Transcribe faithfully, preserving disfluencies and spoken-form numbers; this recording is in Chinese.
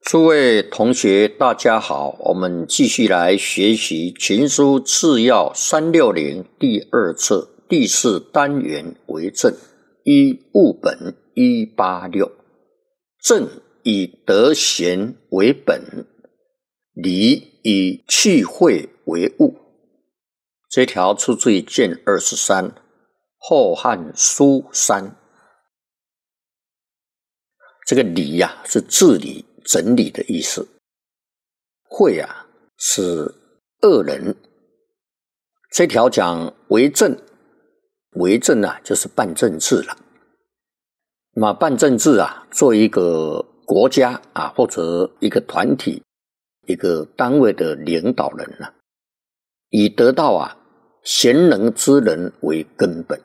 诸位同学大家好，我们继续来学习群书次要三六零第二册第四单元为正，依物本一八六，正以德贤为本，礼以趣会为物。这条出自于卷二十三，后汉书三。这个礼呀、啊、是治理整理的意思，会啊是恶人。这条讲为政，为政啊就是办政治了。那么办政治啊，做一个国家啊或者一个团体、一个单位的领导人啊，以得到啊贤能之人为根本。